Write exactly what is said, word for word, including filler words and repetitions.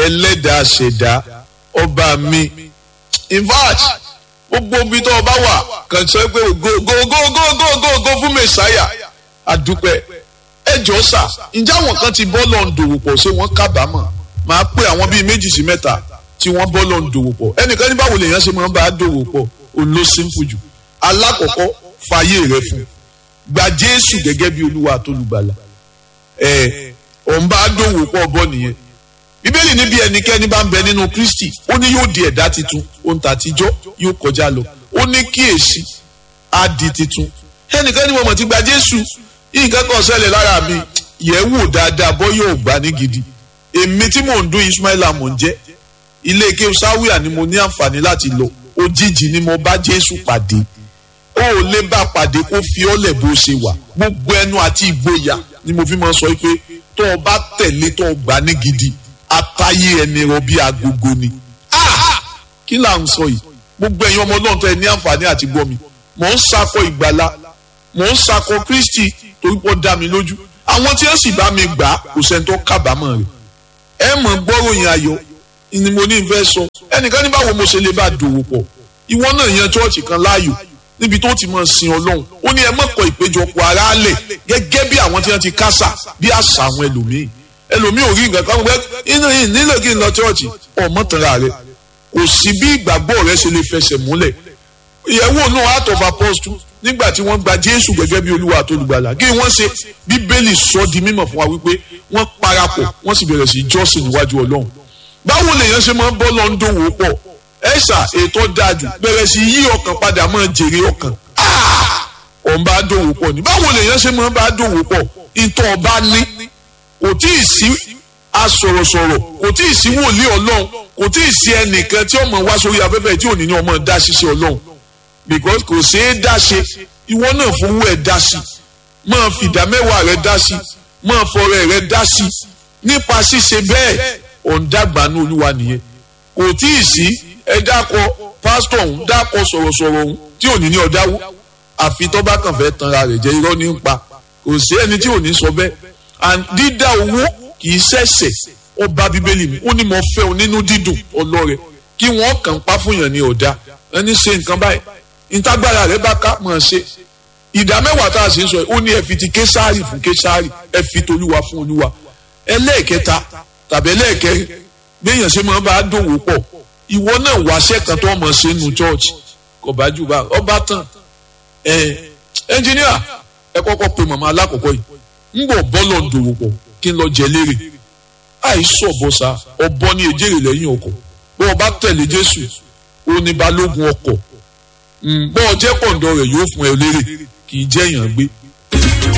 ẹlẹ́dàá ṣẹ̀dá ọba mi. In fact, gbogbo ibi tó ọba wà kàn sọ pé go go go go go go go fún mẹsàáyà àdúpẹ́. ẹ jọ sà ǹjẹ́ àwọn kan ti bọ́ lọ́n dòwò pọ̀ ṣé wọ́n kábàámọ̀ máa pé àwọn bíi méjì sí mẹ́ta tí wọ́n bọ́ lọ́n dòwò pọ̀ ẹnìkan ní báwo lèèyàn ṣe máa ń bá a dòwò pọ̀ òun ló simple jù. alákọ̀ọ́kọ́ fàyè rẹ fún gba Jésù gẹ́gẹ́ bí Olúwa àtolùgbàlà ẹ̀ òun bá a dòwò pọ̀ bọ́ nìyẹn. Bíbélì níbi ẹnikẹ́ni bá ń bẹ nínú Kristi ó ní yóò di ẹ̀dá titun ohun tàtijọ́ yóò kọjá lọ ó ní kíyèsí á di titun. ẹnìkan ní mo mọ̀ ti gba Jésù nǹkan kan ṣẹlẹ̀ lára mi yẹ̀ wò dáadáa bọ́ yóò gbà ní gidi. èmi tí mò ń dún Ismaila mò ń jẹ́ ilé ike sáwíà ni mo ní àǹfààní láti lọ òjijì ni mo bá Jésù pàdé ó ò lè bá pàdé kó fi ọ́lẹ̀ bó ṣe wà gbogbo ẹnu àti ìgboyà ni mo fi máa sọ pé tó o bá tẹ̀lé tó o gbà ní gidi àtàyè ẹni rọ bí agogo ni. kí là ń sọ yìí gbogbo ẹ̀yin ọmọ Ọlọ́run tó ẹ ní àǹfààní àti gbọ́ mi mò ń sakọ ìgbàlà mò ń sakọ Kristi torí pọ́ dá mi lójú àwọn tí ó sì bá mi gbà kò sẹ́ni tó kábàámọ̀ rẹ̀ ẹ mọ̀ gbọ́ròyìn ayọ̀ ni mo ní ìfẹ́ sọ ẹnìkan ní báwo mo ṣe lè bá dòwò pọ̀ ìwọ náà yan chọ́ọ̀chì kan láàyò níbi tó ti máa sin Ọlọ́run ó ní ẹ mọ̀kọ ìpéjọpọ̀ ara lẹ̀ gẹ́gẹ́ bí àwọn tí wọ́n ti kásà bí àṣà àwọn ẹlòmíì ẹlòmíì ò rí nǹkan kan pé inú yìí nílò kí n lọ chọ́ọ̀chì ọmọ tanra rẹ kò sí bí ìgbàgbọ́ rẹ ṣe lè fẹsẹ̀ múlẹ̀ ìyẹ̀wò náà Acts of Apostles nígbà tí wọ́n gba Jésù gẹ́gẹ́ bí Olúwa àti olùgbàlà kí wọ́n ṣe Bíbélì sọ di mímọ̀ fún wa wípé wọ́n parapọ̀ wọ́n sì bẹ̀rẹ̀ sí jọ́sìn níwájú Ọlọ́run. báwo lèèyàn ṣe máa ń bọ́ lọ ń dòwò pọ̀ ẹ̀ṣà ètò dájú bẹ̀rẹ̀ sí yí ọkàn padà máa jèrè ọkàn ọ̀n bá dòwò pọ̀ ní. báwo lèèyàn ṣe máa ń bá dòwò pọ̀ ìtọ̀ ọba ní kò tí ì sí asọ̀rọ̀sọ̀rọ̀ kò tí ì sí wòlíì Ọlọ́run kò tí ì sí ẹnìkan tí ọmọ wá sórí afẹ́fẹ́ tí ò ní ní ọmọ dá ṣiṣẹ́ Ọlọ́run because kò ṣeé dá ṣe ìwọ náà fowó ẹ dá sí máa fìdá mẹ́wàá rẹ dá sí máa fọrẹ rẹ dá sí nípa ṣíṣe bẹ́ẹ̀ ọ̀ǹdàgbànú Olúwa nìyẹn kò tí ì sí ẹ dákọ pásítọ̀ ọ̀hún dákọ sọ̀rọ̀sọ̀rọ̀ ọ̀hún tí ò ní ní ọ̀dáwó àfi tó bá kàn fẹ́ tanra rẹ̀ jẹ́ irọ́ ní ń pa kò sí ẹni tí ò ní sọ bẹ́ẹ̀ and dídá owó kì í ṣẹ̀ṣẹ̀ ó bá Bíbélì mi ó ní mo fẹ́ o nínú dídùn ọlọ́rẹ kí wọ́n kàn pa fún yàn ní ọ̀dà ẹni ṣe nǹkan báyìí ìtagbára rẹ bá ká mọ̀ ṣe ìdá mẹ́wàá tá a sì ń sọ yìí ó ní ẹ fi ti Késárì fún Késárì ẹ fi tolúwa fún Olúwa ẹlẹ́ẹ̀kẹta tàbí ẹlẹ́ẹ̀kẹrin béèyàn ṣe máa bá a dòwò pọ̀ ìwọ náà wáṣẹ́ kan tó mọ̀ ṣe nù chọ́ọ̀chì kò bá jù bá ọba tán ẹ ẹnjìníà ẹ kọ́kọ́ pe màmá alákọ̀ọ́kọ́ yìí ń bọ̀ bọ́ọ̀lù ń dòwò pọ̀ kí n lọ jẹ lérè àìsàn ọ̀bọ̀sà ọ̀bọ ní ejèrè lẹ́yìn ọkọ̀ bó ọba tẹ̀lé Jésù ó ní balógun ọkọ̀ bọ́ ọ jẹ́ pọ̀ǹdọ̀ rẹ̀ yóò fún ẹ lérè kì í jẹ́ èèyàn gbé